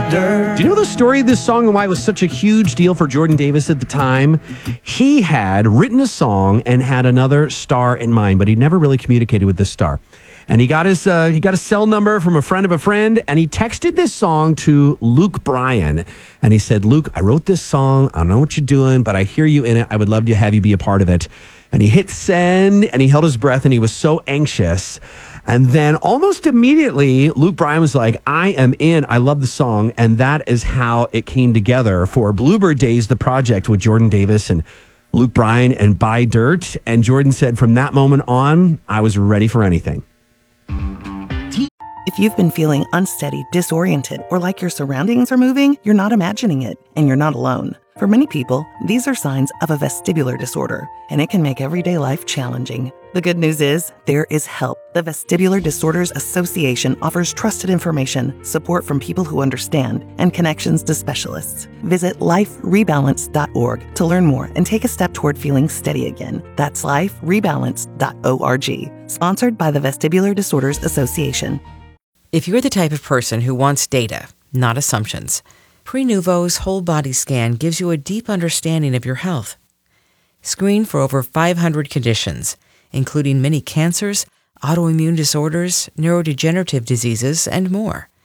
dirt. Do you know the story of this song and why it was such a huge deal for Jordan Davis at the time? He had written a song and had another star in mind, but he never really communicated with this star. And he got his cell number from a friend of a friend, and he texted this song to Luke Bryan. And he said, Luke, I wrote this song. I don't know what you're doing, but I hear you in it. I would love to have you be a part of it. And he hit send, and he held his breath, and he was so anxious. And then almost immediately, Luke Bryan was like, I am in. I love the song. And that is how it came together for Bluebird Days, the project with Jordan Davis and Luke Bryan and Buy Dirt. And Jordan said, from that moment on, I was ready for anything. If you've been feeling unsteady, disoriented, or like your surroundings are moving, you're not imagining it, and you're not alone. For many people, these are signs of a vestibular disorder, and it can make everyday life challenging. The good news is, there is help. The Vestibular Disorders Association offers trusted information, support from people who understand, and connections to specialists. Visit liferebalance.org to learn more and take a step toward feeling steady again. That's liferebalance.org. Sponsored by the Vestibular Disorders Association. If you're the type of person who wants data, not assumptions, Prenuvo's whole body scan gives you a deep understanding of your health. Screen for over 500 conditions, including many cancers, autoimmune disorders, neurodegenerative diseases, and more.